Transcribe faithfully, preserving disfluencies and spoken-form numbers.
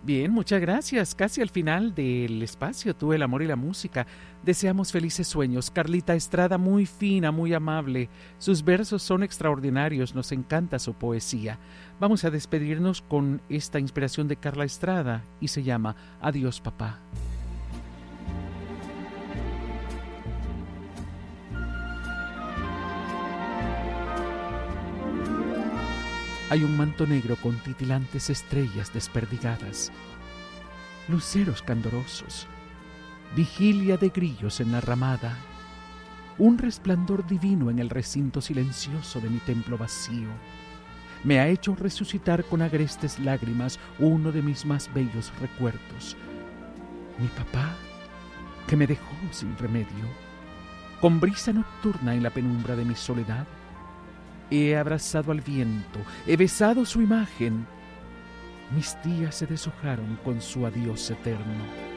Bien, muchas gracias. Casi al final del espacio, tú, el amor y la música. Deseamos felices sueños. Carlita Estrada, muy fina, muy amable. Sus versos son extraordinarios, nos encanta su poesía. Vamos a despedirnos con esta inspiración de Carla Estrada y se llama Adiós, papá. Hay un manto negro con titilantes estrellas desperdigadas, luceros candorosos, vigilia de grillos en la ramada, un resplandor divino en el recinto silencioso de mi templo vacío. Me ha hecho resucitar con agrestes lágrimas uno de mis más bellos recuerdos. Mi papá, que me dejó sin remedio, con brisa nocturna en la penumbra de mi soledad. He abrazado al viento, he besado su imagen. Mis días se deshojaron con su adiós eterno.